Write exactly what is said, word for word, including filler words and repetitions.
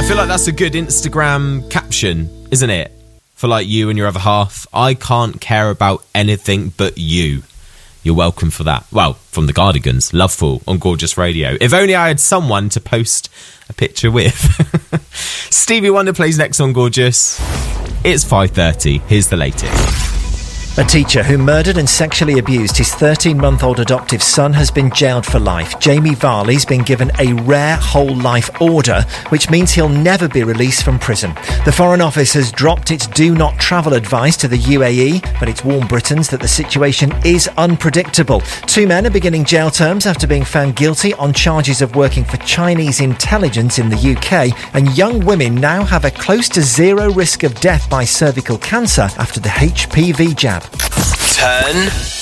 feel like that's a good Instagram caption, isn't it? For like you and your other half. I can't care about anything but you. You're welcome for that. Well, from the Cardigans, Loveful on Gorgeous Radio. If only I had someone to post a picture with. Stevie Wonder plays next on Gorgeous. It's five thirty. Here's the latest. A teacher who murdered and sexually abused his thirteen-month-old adoptive son has been jailed for life. Jamie Varley's been given a rare whole-life order, which means he'll never be released from prison. The Foreign Office has dropped its do-not-travel advice to the U A E, but it's warned Britons that the situation is unpredictable. Two men are beginning jail terms after being found guilty on charges of working for Chinese intelligence in the U K, and young women now have a close to zero risk of death by cervical cancer after the H P V jab. Turn